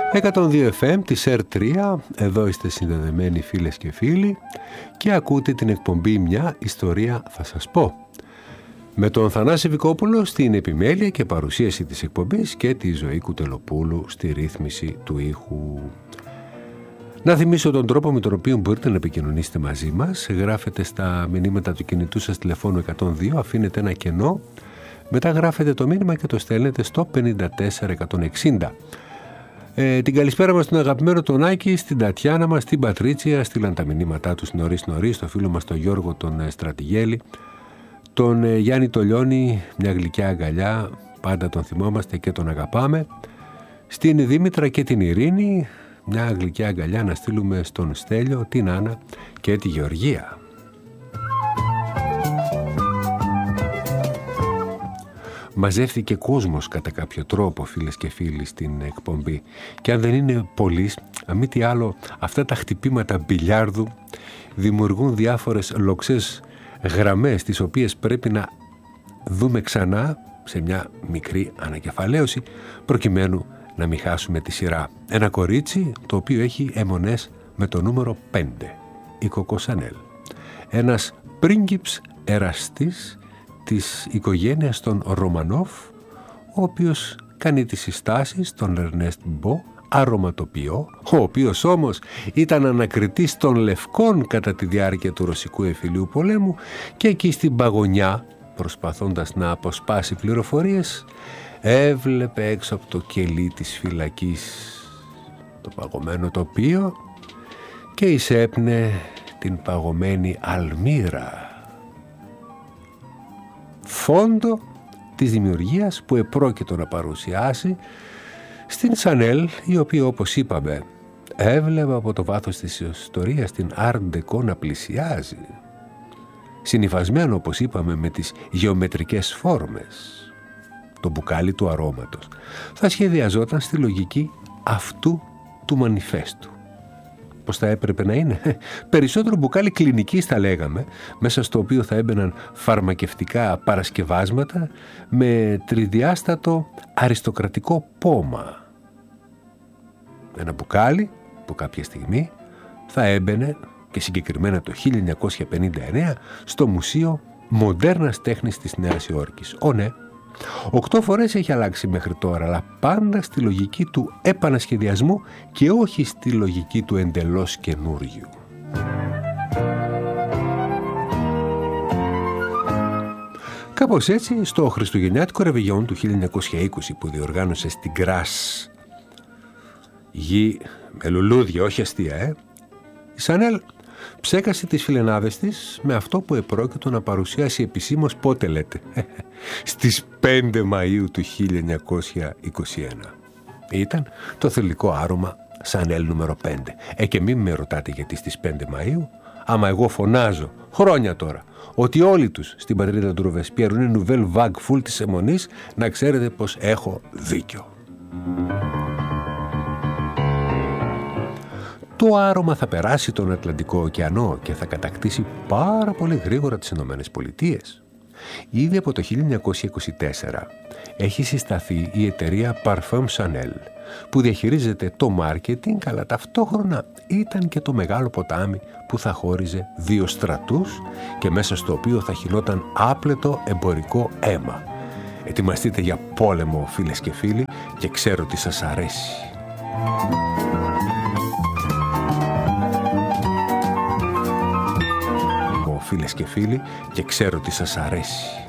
102 FM της R3, εδώ είστε συνδεδεμένοι φίλες και φίλοι και ακούτε την εκπομπή «Μια ιστορία θα σας πω». Με τον Θανάση Βικόπουλο στην επιμέλεια και παρουσίαση της εκπομπής και τη Ζωή Κουτελοπούλου στη ρύθμιση του ήχου. Να θυμίσω τον τρόπο με τον οποίο μπορείτε να επικοινωνήσετε μαζί μας. Γράφετε στα μηνύματα του κινητού σας τηλεφώνου 102, αφήνετε ένα κενό, μετά γράφετε το μήνυμα και το στέλνετε στο 54160. Την καλησπέρα μας στον αγαπημένο τον Άκη, στην Τατιάνα μας, στην Πατρίτσια, στείλαν τα μηνύματά τους νωρίς, το φίλο μας τον Γιώργο τον Στρατηγέλη, τον Γιάννη το Λιώνη, μια γλυκιά αγκαλιά, πάντα τον θυμόμαστε και τον αγαπάμε. Στην Δήμητρα και την Ειρήνη, μια γλυκιά αγκαλιά να στείλουμε στον Στέλιο, την Άννα και τη Γεωργία. Μαζεύτηκε κόσμος κατά κάποιο τρόπο, φίλες και φίλοι, στην εκπομπή. Και αν δεν είναι πολλοί, αν μη τι άλλο, αυτά τα χτυπήματα μπιλιάρδου δημιουργούν διάφορες λοξές γραμμές, τις οποίες πρέπει να δούμε ξανά σε μια μικρή ανακεφαλαίωση, προκειμένου να μην χάσουμε τη σειρά. Ένα κορίτσι το οποίο έχει αιμονές με το νούμερο 5, η Κοκό Σανέλ. Ένας πρίγκιψ εραστής της οικογένειας των Ρωμανόφ, ο οποίος κάνει τις συστάσεις των Ερνέστ Μπο, αρωματοποιό, ο οποίος όμως ήταν ανακριτής των Λευκών κατά τη διάρκεια του Ρωσικού Εμφυλίου Πολέμου και εκεί στην παγωνιά, προσπαθώντας να αποσπάσει πληροφορίες, έβλεπε έξω από το κελί της φυλακής το παγωμένο τοπίο και εισέπνε την παγωμένη αλμύρα. Φόντο της δημιουργίας που επρόκειτο να παρουσιάσει στην Σανέλ, η οποία, όπως είπαμε, έβλεπε από το βάθος της ιστορίας την Art Deco να πλησιάζει, συνυφασμένο, όπως είπαμε, με τις γεωμετρικές φόρμες. Το μπουκάλι του αρώματος θα σχεδιαζόταν στη λογική αυτού του μανιφέστου. Πώς θα έπρεπε να είναι? Περισσότερο μπουκάλι κλινικής θα λέγαμε, μέσα στο οποίο θα έμπαιναν φαρμακευτικά παρασκευάσματα με τριδιάστατο αριστοκρατικό πόμα. Ένα μπουκάλι που κάποια στιγμή θα έμπαινε, και συγκεκριμένα το 1959, στο Μουσείο Μοντέρνας Τέχνης της Νέας Υόρκης. Ναι, 8 φορές έχει αλλάξει μέχρι τώρα, αλλά πάντα στη λογική του επανασχεδιασμού και όχι στη λογική του εντελώς καινούριου. Κάπως έτσι, στο χριστουγεννιάτικο ρεβεγιόν του 1920 που διοργάνωσε στην Γκράς, γη με λουλούδια, όχι αστεία, η Σανέλ ψέκασε τις φιλενάδες της με αυτό που επρόκειτο να παρουσιάσει επισήμως, πότε λέτε, στις 5 Μαΐου του 1921. Ήταν το θηλυκό άρωμα Σανέλ νούμερο 5. Και μην με ρωτάτε γιατί στις 5 Μαΐου, άμα εγώ φωνάζω χρόνια τώρα ότι όλοι τους στην πατρίδα του Ροβεσπιέρου είναι νουβέλ βαγ φουλ της αιμονής, να ξέρετε πως έχω δίκιο. Το άρωμα θα περάσει τον Ατλαντικό ωκεανό και θα κατακτήσει πάρα πολύ γρήγορα τις Ηνωμένες Πολιτείες. Ήδη από το 1924 έχει συσταθεί η εταιρεία Parfum Chanel, που διαχειρίζεται το μάρκετινγκ, αλλά ταυτόχρονα ήταν και το μεγάλο ποτάμι που θα χώριζε 2 στρατούς και μέσα στο οποίο θα χυλόταν άπλετο εμπορικό αίμα. Ετοιμαστείτε για πόλεμο, φίλες και φίλοι, και ξέρω τι σας αρέσει. Φίλες και φίλοι, και ξέρω τι σας αρέσει.